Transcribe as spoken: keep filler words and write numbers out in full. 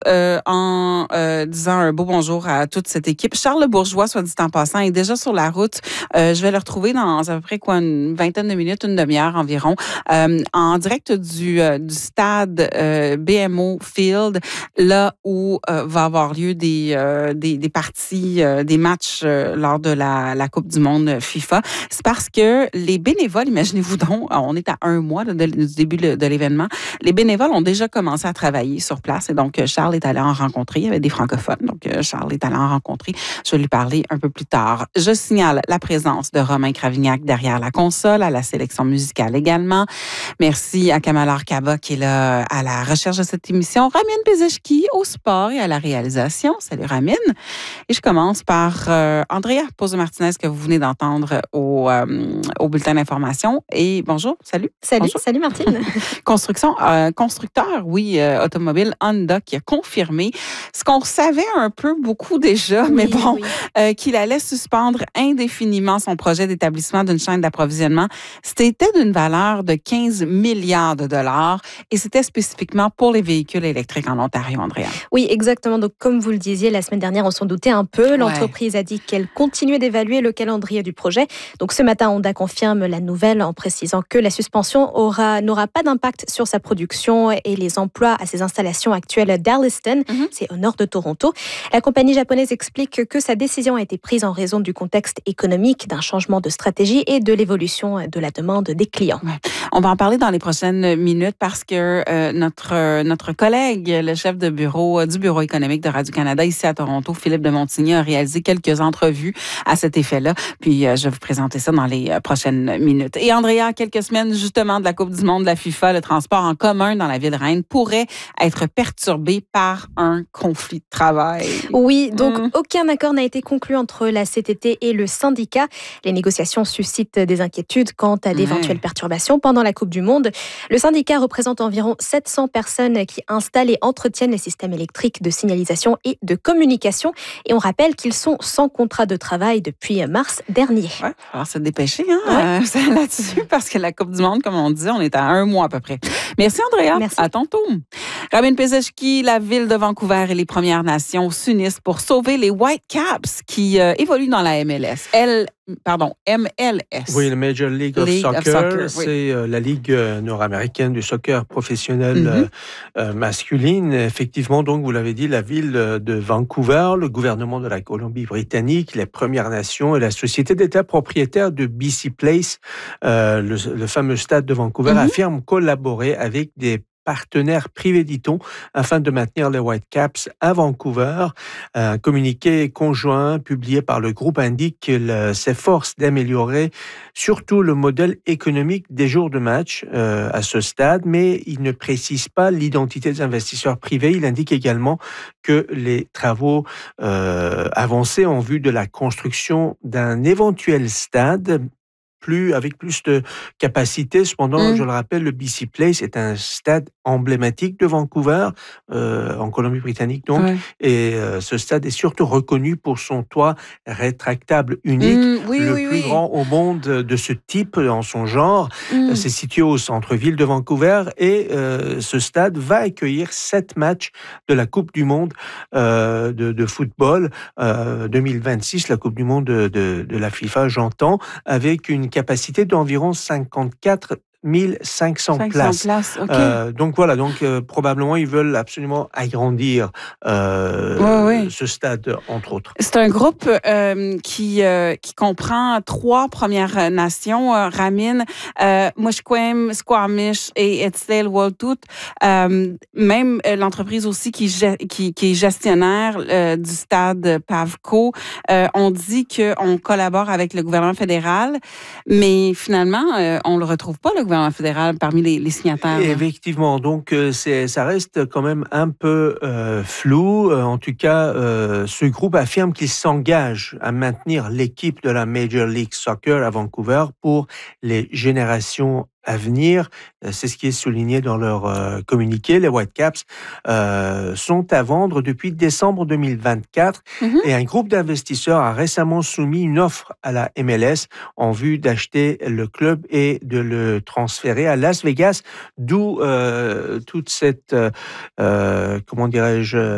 Euh, en euh, disant un beau bonjour à toute cette équipe. Charles Le Bourgeois, soit dit en passant, est déjà sur la route. Euh, je vais le retrouver dans à peu près quoi, une vingtaine de minutes, une demi-heure environ, euh, en direct du, euh, du stade euh, B M O Field, là où euh, va avoir lieu des, euh, des, des parties, euh, des matchs euh, lors de la, la Coupe du Monde FIFA. C'est parce que les bénévoles, imaginez-vous donc, on est à un mois là, de, du début de, de l'événement, les bénévoles ont déjà commencé à travailler sur place et donc Charles est allé en rencontrer. Il y avait des francophones, donc Charles est allé en rencontrer. Je vais lui parler un peu plus tard. Je signale la présence de Romain Cravignac derrière la console, à la sélection musicale également. Merci à Kamala Arkaba qui est là à la recherche de cette émission. Ramin Bezeshki au sport et à la réalisation. Salut Ramin. Et je commence par euh, Andrea Pozo-Martinez que vous venez d'entendre au, euh, au bulletin d'information. Et bonjour, salut. Salut, bonjour. salut Martine. Construction, euh, constructeur, oui, euh, automobile Honda qui a confirmé ce qu'on savait un peu beaucoup déjà, oui, mais bon, oui. euh, qu'il allait suspendre indéfiniment son projet d'établissement d'une chaîne d'approvisionnement. C'était d'une valeur de quinze milliards de dollars et c'était spécifiquement pour les véhicules électriques en Ontario, Andrea. Oui, exactement. Donc, comme vous le disiez, la semaine dernière, on s'en doutait un peu. L'entreprise ouais. a dit qu'elle continuait d'évaluer le calendrier du projet. Donc, ce matin, Honda confirme la nouvelle en précisant que la suspension aura, n'aura pas d'impact sur sa production et les emplois à ses installations actuelles d'Alliston. Mm-hmm. C'est au nord de Toronto. La compagnie japonaise explique que sa décision a été prise en raison du contexte économique, d'un changement de stratégie et de l'évolution de la demande des clients. Ouais. On va en parler dans les prochaines minutes parce que euh, notre, euh, notre collègue, le chef de bureau euh, du Bureau économique de Radio-Canada ici à Toronto, Philippe de Montigny, a réalisé quelques entrevues à cet effet-là. Puis euh, je vais vous présenter ça dans les euh, prochaines minutes. Et Andrea, quelques semaines justement de la Coupe du monde de la FIFA, le transport en commun dans la ville reine pourrait être perturbé par un conflit de travail. Oui, donc mmh. aucun accord n'a été conclu entre la C T T et le syndicat. Les négociations suscitent des inquiétudes quant à d'éventuelles ouais. perturbations pendant la Coupe du Monde. Le syndicat représente environ sept cents personnes qui installent et entretiennent les systèmes électriques de signalisation et de communication. Et on rappelle qu'ils sont sans contrat de travail depuis mars dernier. Ouais, alors se dépêcher hein, ouais. euh, là-dessus parce que la Coupe du Monde, comme on dit, on est à un mois à peu près. Merci Andrea. Merci. À tantôt. Ramin Bezeshki, la ville de Vancouver et les Premières Nations s'unissent pour sauver les Whitecaps qui euh, évoluent dans la M L S. Elle, pardon, M L S. Oui, la Major League of League Soccer, of Soccer c'est oui. euh, la ligue euh, nord-américaine du soccer professionnel mm-hmm. euh, euh, masculine. Effectivement, donc, vous l'avez dit, la ville de Vancouver, le gouvernement de la Colombie-Britannique, les Premières Nations et la société d'État propriétaire de B C Place, euh, le, le fameux stade de Vancouver, mm-hmm. affirment collaborer avec des partenaires privés, dit-on, afin de maintenir les Whitecaps à Vancouver. Un communiqué conjoint publié par le groupe indique qu'il s'efforce d'améliorer surtout le modèle économique des jours de match euh, à ce stade, mais il ne précise pas l'identité des investisseurs privés. Il indique également que les travaux euh, avancés en vue de la construction d'un éventuel stade plus, avec plus de capacité. Cependant, mmh. je le rappelle, le B C Place est un stade emblématique de Vancouver, euh, en Colombie-Britannique donc, ouais. et euh, ce stade est surtout reconnu pour son toit rétractable unique, mmh, oui, le oui, plus oui. grand au monde de ce type en son genre. Mmh. C'est situé au centre-ville de Vancouver et euh, ce stade va accueillir sept matchs de la Coupe du Monde euh, de, de football euh, deux mille vingt-six, la Coupe du Monde de, de, de la FIFA, j'entends, avec une capacité d'environ cinquante-quatre mille cinq cents places. places okay. euh, donc voilà, donc euh, probablement ils veulent absolument agrandir euh, ouais, ouais. ce stade entre autres. C'est un groupe euh, qui euh, qui comprend trois Premières Nations, euh, Ramin, euh, Musqueam, Squamish et Etzel-Waututh. Euh, même euh, l'entreprise aussi qui qui, qui est gestionnaire euh, du stade Pavco. Euh, on dit que on collabore avec le gouvernement fédéral, mais finalement euh, on le retrouve pas le gouvernement fédéral parmi les, les signataires. Effectivement, donc c'est, ça reste quand même un peu euh, flou. En tout cas, euh, ce groupe affirme qu'il s'engage à maintenir l'équipe de la Major League Soccer à Vancouver pour les générations à venir. C'est ce qui est souligné dans leur euh, communiqué. Les Whitecaps euh, sont à vendre depuis décembre deux mille vingt-quatre mm-hmm. et un groupe d'investisseurs a récemment soumis une offre à la M L S en vue d'acheter le club et de le transférer à Las Vegas, d'où euh, toute cette, euh, comment dirais-je,